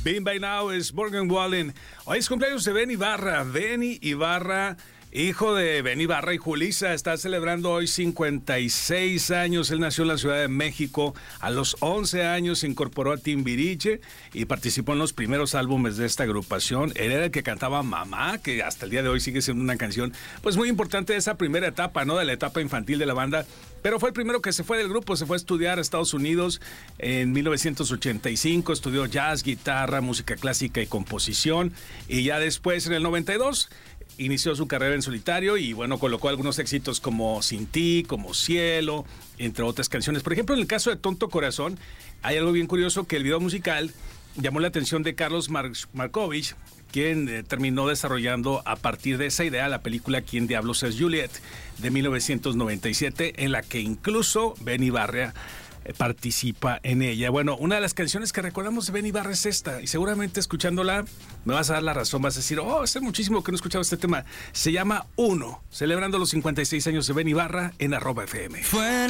Been By Now es Morgan Wallen. Hoy es cumpleaños de Benny Ibarra. Benny Ibarra, hijo de Benny Ibarra y Julissa, está celebrando hoy 56 años. Él nació en la Ciudad de México. A los 11 años se incorporó a Timbiriche y participó en los primeros álbumes de esta agrupación. Él era el que cantaba Mamá, que hasta el día de hoy sigue siendo una canción pues muy importante de esa primera etapa, ¿no? De la etapa infantil de la banda. Pero fue el primero que se fue del grupo, se fue a estudiar a Estados Unidos en 1985, estudió jazz, guitarra, música clásica y composición, y ya después en el 92 inició su carrera en solitario y bueno, colocó algunos éxitos como Sin Ti, como Cielo, entre otras canciones. Por ejemplo, en el caso de Tonto Corazón, hay algo bien curioso, que el video musical llamó la atención de Carlos Markovich, quien terminó desarrollando a partir de esa idea la película ¿Quién diablos es Juliet? De 1997, en la que incluso Benny Ibarra participa en ella. Bueno, una de las canciones que recordamos de Benny Ibarra es esta, y seguramente escuchándola me vas a dar la razón, vas a decir, hace muchísimo que no he escuchado este tema. Se llama Uno, celebrando los 56 años de Benny Ibarra en @FM.